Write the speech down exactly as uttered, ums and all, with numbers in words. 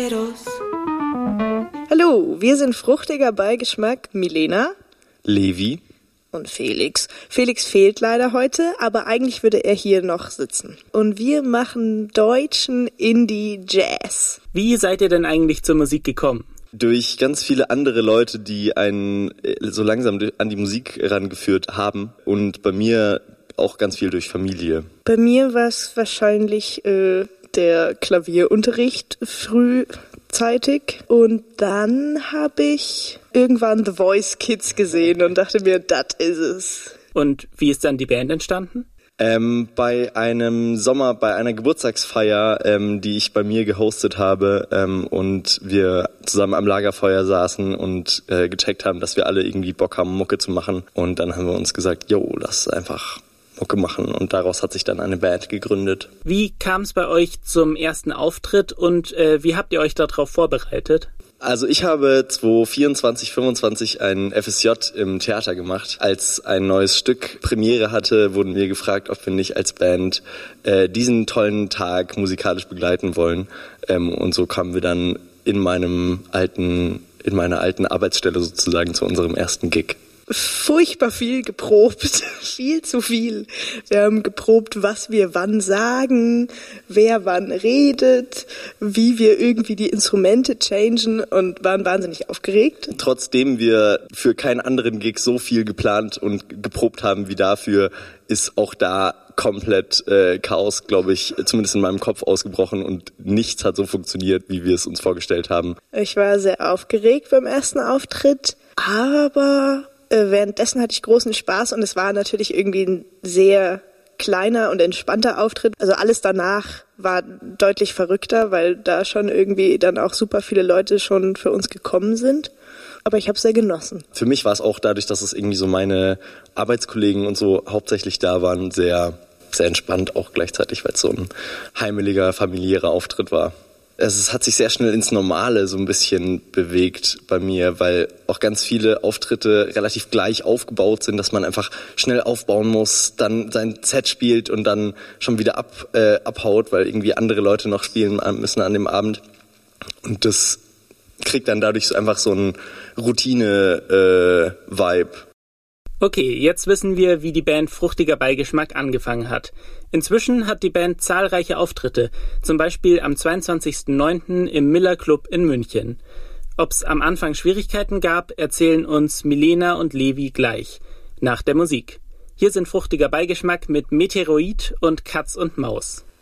pasajeros. Hallo, wir sind Fruchtiger Beigeschmack, Milena, Levi und Felix. Felix fehlt leider heute, aber eigentlich würde er hier noch sitzen. Und wir machen deutschen Indie-Jazz. Wie seid ihr denn eigentlich zur Musik gekommen? Durch ganz viele andere Leute, die einen so langsam an die Musik rangeführt haben. Und bei mir auch ganz viel durch Familie. Bei mir war es wahrscheinlich äh, der Klavierunterricht frühzeitig. Und dann habe ich irgendwann The Voice Kids gesehen und dachte mir, das ist es. Und wie ist dann die Band entstanden? Ähm, bei einem Sommer, bei einer Geburtstagsfeier, ähm, die ich bei mir gehostet habe ähm, und wir zusammen am Lagerfeuer saßen und äh, gecheckt haben, dass wir alle irgendwie Bock haben, Mucke zu machen. Und dann haben wir uns gesagt, jo, lass einfach Mucke machen. Und daraus hat sich dann eine Band gegründet. Wie kam es bei euch zum ersten Auftritt und äh, wie habt ihr euch darauf vorbereitet? Also ich habe zwanzig vierundzwanzig, fünfundzwanzig ein F S J im Theater gemacht. Als ein neues Stück Premiere hatte, wurden wir gefragt, ob wir nicht als Band äh, diesen tollen Tag musikalisch begleiten wollen. Ähm, und so kamen wir dann in meinem alten, in meiner alten Arbeitsstelle sozusagen zu unserem ersten Gig. Furchtbar viel geprobt, viel zu viel. Wir haben geprobt, was wir wann sagen, wer wann redet, wie wir irgendwie die Instrumente changen und waren wahnsinnig aufgeregt. Trotzdem wir für keinen anderen Gig so viel geplant und geprobt haben wie dafür, ist auch da komplett äh, Chaos, glaube ich, zumindest in meinem Kopf ausgebrochen und nichts hat so funktioniert, wie wir es uns vorgestellt haben. Ich war sehr aufgeregt beim ersten Auftritt, aber währenddessen hatte ich großen Spaß und es war natürlich irgendwie ein sehr kleiner und entspannter Auftritt. Also alles danach war deutlich verrückter, weil da schon irgendwie dann auch super viele Leute schon für uns gekommen sind. Aber ich habe es sehr genossen. Für mich war es auch dadurch, dass es irgendwie so meine Arbeitskollegen und so hauptsächlich da waren, sehr, sehr entspannt auch gleichzeitig, weil es so ein heimeliger, familiärer Auftritt war. Es hat sich sehr schnell ins Normale so ein bisschen bewegt bei mir, weil auch ganz viele Auftritte relativ gleich aufgebaut sind, dass man einfach schnell aufbauen muss, dann sein Set spielt und dann schon wieder ab, äh, abhaut, weil irgendwie andere Leute noch spielen müssen an dem Abend. Und das kriegt dann dadurch so einfach so einen Routine-Vibe. Äh, Okay, jetzt wissen wir, wie die Band Fruchtiger Beigeschmack angefangen hat. Inzwischen hat die Band zahlreiche Auftritte, zum Beispiel am zweiundzwanzigsten neunten im Miller Club in München. Ob es am Anfang Schwierigkeiten gab, erzählen uns Milena und Levi gleich, nach der Musik. Hier sind Fruchtiger Beigeschmack mit Meteoroid und Katz und Maus.